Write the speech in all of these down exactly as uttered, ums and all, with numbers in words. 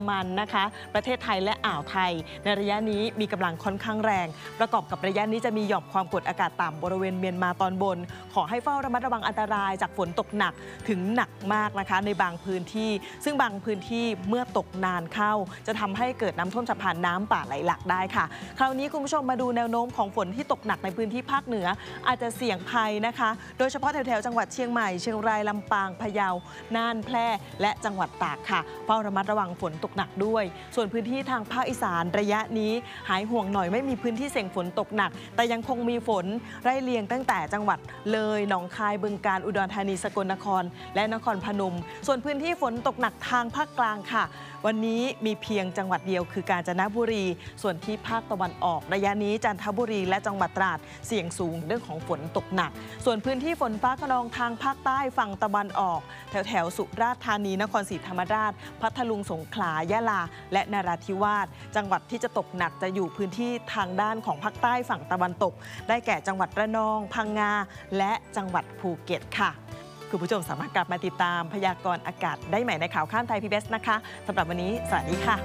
มันนะคะประเทศไทยและอ่าวไทยในระยะนี้มีกำลังค่อนข้างแรงประกอบกับระยะนี้จะมีหย่อมความกดอากาศต่ำบริเวณเมียนมาตอนบนขอให้เฝ้าระมัดระวังอันตรายจากฝนตกหนักถึงหนักมากนะคะในบางพื้นที่ซึ่งบางพื้นที่เมื่อตกนานเข้าจะทำให้เกิดน้ำท่วมฉับพลันน้ำป่าไหลหลากได้ค่ะคราวนี้คุณผู้ชมมาดูแนวโน้มของฝนที่ตกหนักในพื้นที่ภาคเหนืออาจจะเสี่ยงภัยนะคะโดยเฉพาะแถวๆจังหวัดเชียงใหม่เชียงรายลำปางพะเยาน่านแพร่และจังหวัดตากค่ะเฝ้าระมัดระวังฝนตกหนักด้วยส่วนพื้นที่ทางภาคอีสานระยะนี้หายห่วงหน่อยไม่มีพื้นที่เสี่ยงฝนตกหนักแต่ยังคงมีฝนไร่เลียงตั้งแต่จังหวัดเลยหนองคายบึงกาฬอุดรธานีสกลนครและนครพนมส่วนพื้นที่ฝนตกหนักทางภาคกลางค่ะวันนี้มีเพียงจังหวัดเดียวคือกาญจนบุรีส่วนที่ภาคตะวันออกระยะนี้จันทบุรีและจังหวัดตราดเสี่ยงสูงเรื่องของฝนตกหนักส่วนพื้นที่ฝนฟ้าคะนองทางภาคใต้ฝั่งตะวันออกแถวแถวสุราษฎร์ธานีนครศรีธรรมราชพัทลุงสงขลายะลาและนราธิวาสจังหวัดที่จะตกหนักจะอยู่พื้นที่ทางด้านของภาคใต้ฝั่งตะวันตกได้แก่จังหวัดระนองพังงาและจังหวัดภูเก็ตค่ะคุณผู้ชมสามารถกลับมาติดตามพยากรณ์อากาศได้ใหม่ในข่าวข้ามไทย พี บี เอส นะคะสำหรับวันนี้สวัสดีค่ะ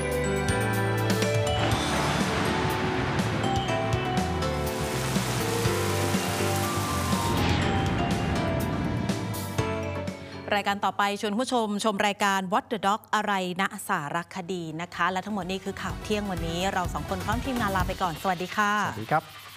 รายการต่อไปชวนผู้ชมชมรายการ What the Dog อะไรนะสารคดีนะคะและทั้งหมดนี้คือข่าวเที่ยงวันนี้เราสองคนพร้อมทีมงานลาไปก่อนสวัสดีค่ะสวัสดีครับ